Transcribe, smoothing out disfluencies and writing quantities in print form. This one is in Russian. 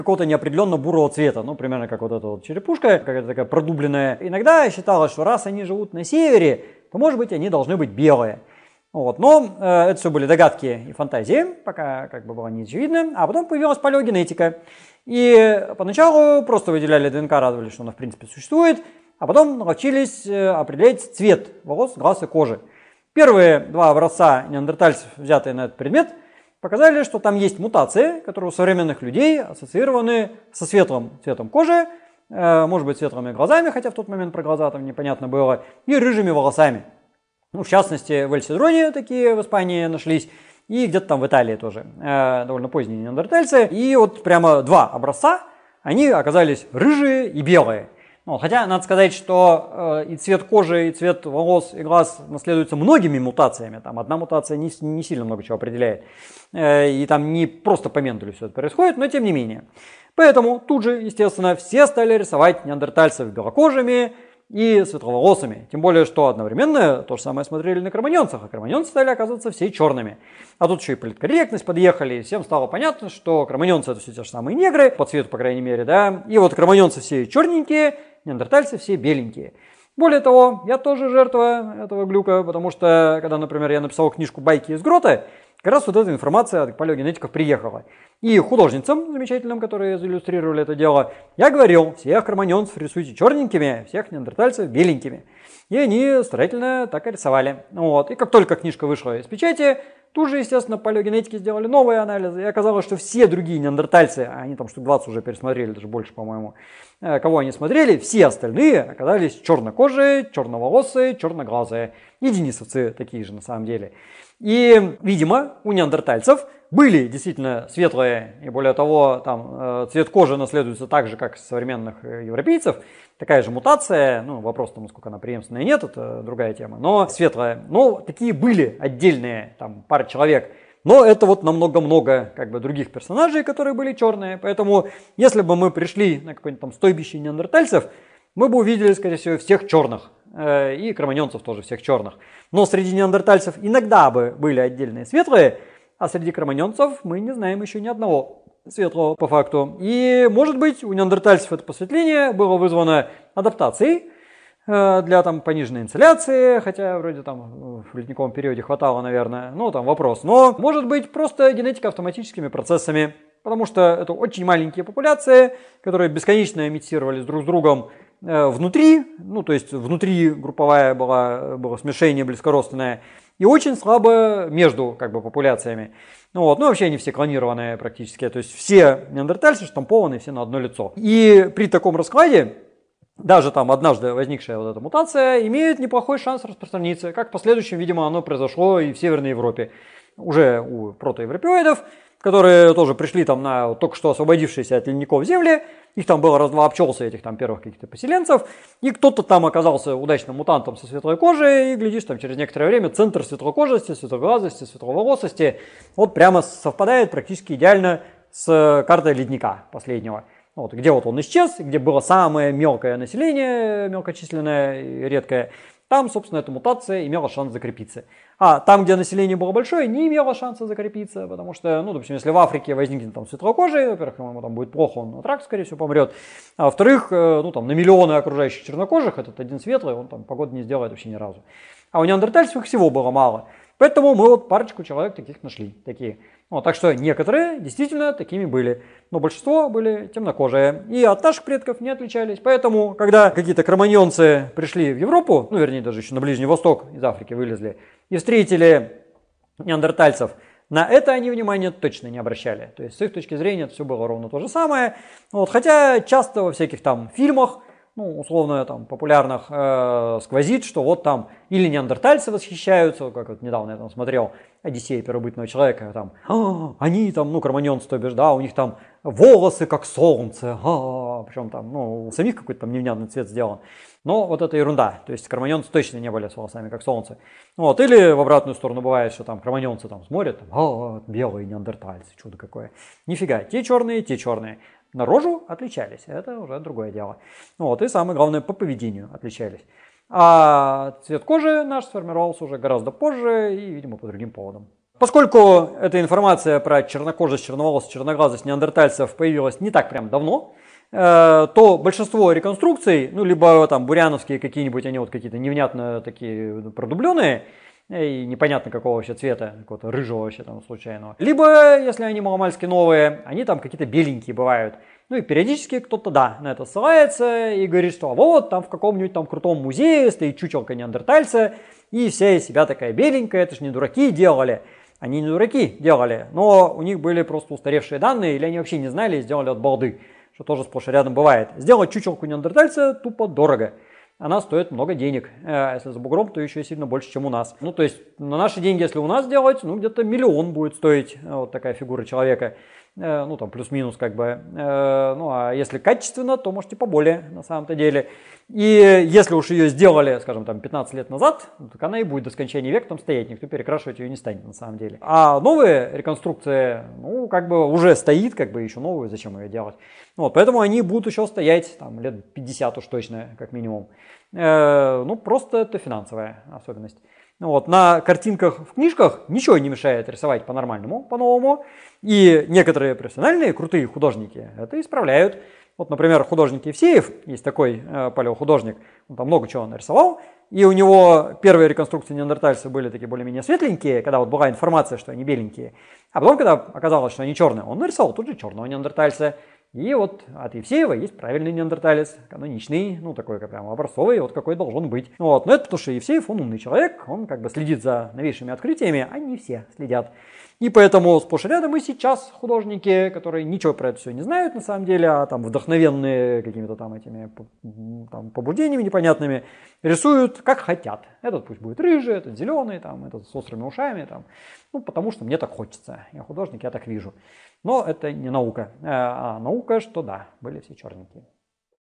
какого-то неопределенно бурого цвета, ну, примерно как вот эта вот черепушка, какая-то такая продубленная. Иногда считалось, что раз они живут на севере, то, может быть, они должны быть белые. Вот. Но это все были догадки и фантазии, пока как бы было не очевидно. А потом появилась палеогенетика. И поначалу просто выделяли ДНК, радовались, что она в принципе существует, а потом научились определять цвет волос, глаз и кожи. Первые два образца неандертальцев, взятые на этот предмет, показали, что там есть мутации, которые у современных людей ассоциированы со светлым цветом кожи, может быть, светлыми глазами, хотя в тот момент про глаза там непонятно было, и рыжими волосами. Ну, в частности, в Эль-Седроне такие в Испании нашлись, и где-то там в Италии тоже, довольно поздние неандертальцы. И вот прямо два образца, они оказались рыжие и белые. Ну, хотя надо сказать, что и цвет кожи, и цвет волос, и глаз наследуются многими мутациями. Там одна мутация не сильно много чего определяет. И там не просто по Менделю все это происходит, но тем не менее. Поэтому тут же, естественно, все стали рисовать неандертальцев белокожими и светловолосыми. Тем более, что одновременно то же самое смотрели на кроманьонцах, а кроманьонцы стали оказываться все черными. А тут еще и политкорректность подъехали, и всем стало понятно, что кроманьонцы это все те же самые негры, по цвету, по крайней мере, да. И вот кроманьонцы все черненькие, неандертальцы все беленькие. Более того, я тоже жертва этого глюка, потому что, когда, например, я написал книжку «Байки из грота», как раз вот эта информация от палеогенетиков приехала. И художницам замечательным, которые заиллюстрировали это дело, я говорил, всех кроманьонцев рисуйте черненькими, всех неандертальцев беленькими. И они старательно так и рисовали. Вот. И как только книжка вышла из печати, тут же, естественно, палеогенетики сделали новые анализы. И оказалось, что все другие неандертальцы, а они там штук 20 уже пересмотрели, даже больше, по-моему, кого они смотрели, все остальные оказались чернокожие, черноволосые, черноглазые. И денисовцы такие же на самом деле. И, видимо, у неандертальцев были действительно светлые, и более того, там цвет кожи наследуется так же, как у современных европейцев. Такая же мутация, ну, вопрос, там, насколько она преемственная, нет, это другая тема, но светлая. Но такие были отдельные, там, пара человек. Но это вот намного-много как бы других персонажей, которые были черные. Поэтому, если бы мы пришли на какое-нибудь там стойбище неандертальцев, мы бы увидели, скорее всего, всех черных. И кроманьонцев тоже всех черных. Но среди неандертальцев иногда бы были отдельные светлые, а среди кроманьонцев мы не знаем еще ни одного светлого по факту. И, может быть, у неандертальцев это посветление было вызвано адаптацией для там пониженной инсоляции, хотя вроде там в ледниковом периоде хватало, наверное, ну там вопрос. Но, может быть, просто генетика автоматическими процессами, потому что это очень маленькие популяции, которые бесконечно имитировались друг с другом внутри, ну то есть внутри групповая было смешение близкородственное, и очень слабо между как бы популяциями. Ну вообще они все клонированные практически, то есть все неандертальцы штампованы, все на одно лицо. И при таком раскладе даже там однажды возникшая вот эта мутация имеет неплохой шанс распространиться, как в последующем, видимо, оно произошло и в Северной Европе, уже у протоевропеоидов, которые тоже пришли там на только что освободившиеся от ледников земли, их там было раз-два обчелся, этих там первых каких-то поселенцев, и кто-то там оказался удачным мутантом со светлой кожей, и, глядишь, там через некоторое время центр светлокожести, светлоглазости, светловолосости вот прямо совпадает практически идеально с картой ледника последнего. Вот, где вот он исчез, где было самое мелкое население, мелкочисленное и редкое, там, собственно, эта мутация имела шанс закрепиться. А там, где население было большое, не имело шанса закрепиться, потому что, ну, допустим, если в Африке возникнет там светлокожий, во-первых, ему там будет плохо, он от рака, скорее всего, помрет, а во-вторых, ну, там на миллионы окружающих чернокожих этот один светлый, он там погоду не сделает вообще ни разу. А у неандертальцев их всего было мало. Поэтому мы вот парочку человек таких нашли, такие. Вот, так что некоторые действительно такими были, но большинство были темнокожие и от наших предков не отличались. Поэтому, когда какие-то кроманьонцы пришли в Европу, ну вернее даже еще на Ближний Восток из Африки вылезли, и встретили неандертальцев, на это они внимания точно не обращали. То есть с их точки зрения это все было ровно то же самое. Вот, хотя часто во всяких там фильмах, ну, условно, там, популярных, сквозит, что вот там или неандертальцы восхищаются, как вот недавно я там смотрел «Одиссея первобытного человека», там, они там, ну, кроманьонцы, то бишь, да, у них там волосы как солнце, причем там, ну, у самих какой-то там невнятный цвет сделан. Но вот это ерунда, то есть кроманьонцы точно не были с волосами как солнце. Вот, или в обратную сторону бывает, что там кроманьонцы там смотрят, там, белые неандертальцы, чудо какое. Нифига, те черные, те черные. На рожу отличались, это уже другое дело. Вот, и самое главное, по поведению отличались. А цвет кожи наш сформировался уже гораздо позже и, видимо, по другим поводам. Поскольку эта информация про чернокожесть, черноволосость, черноглазость неандертальцев появилась не так прям давно, то большинство реконструкций, ну, либо там буряновские какие-нибудь, они вот какие-то невнятно такие продубленные, и непонятно какого вообще цвета, какого-то рыжего вообще там случайного. Либо, если они маломальски новые, они там какие-то беленькие бывают. Ну и периодически кто-то, да, на это ссылается и говорит, что вот там в каком-нибудь там крутом музее стоит чучелка неандертальца, и вся из себя такая беленькая, это ж не дураки делали. Они не дураки делали, но у них были просто устаревшие данные, или они вообще не знали и сделали от балды, что тоже сплошь и рядом бывает. Сделать чучелку неандертальца тупо дорого. Она стоит много денег. А если за бугром, то еще и сильно больше, чем у нас. Ну, то есть, на наши деньги, если у нас делать, ну, где-то 1 000 000 будет стоить вот такая фигура человека. Ну, там, плюс-минус, как бы. Ну, а если качественно, то, может, и поболее, на самом-то деле. И если уж ее сделали, скажем, там, 15 лет назад, так она и будет до скончания века там стоять. Никто перекрашивать ее не станет, на самом деле. А новые реконструкции, ну, как бы уже стоит, как бы еще новую, зачем ее делать? Вот, поэтому они будут еще стоять, там, лет 50 уж точно, как минимум. Ну, просто это финансовая особенность. Вот, на картинках в книжках ничего не мешает рисовать по-нормальному, по-новому. И некоторые профессиональные, крутые художники это исправляют. Вот, например, художник Евсеев, есть такой палеохудожник, он там много чего нарисовал. И у него первые реконструкции неандертальцев были такие более-менее светленькие, когда вот была информация, что они беленькие. А потом, когда оказалось, что они черные, он нарисовал тут же черного неандертальца. И вот от Евсеева есть правильный неандерталец, каноничный, ну такой как прям образцовый, вот какой должен быть. Вот, но это потому что Евсеев, он умный человек, он как бы следит за новейшими открытиями, а не все следят. И поэтому сплошь и рядом и сейчас художники, которые ничего про это все не знают на самом деле, а там вдохновенные какими-то там этими там, побуждениями непонятными, рисуют как хотят. Этот пусть будет рыжий, этот зеленый, там, этот с острыми ушами, там, ну потому что мне так хочется. Я художник, я так вижу. Но это не наука. А наука, что да, были все черненькие.